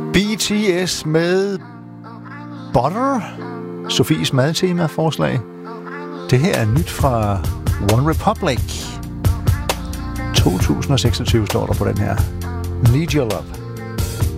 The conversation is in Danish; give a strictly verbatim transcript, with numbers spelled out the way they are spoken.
B T S med Butter. Sofies madtema-forslag. Det her er nyt fra One Republic. to tusind og seksogtyve står der på den her. Need Your Love.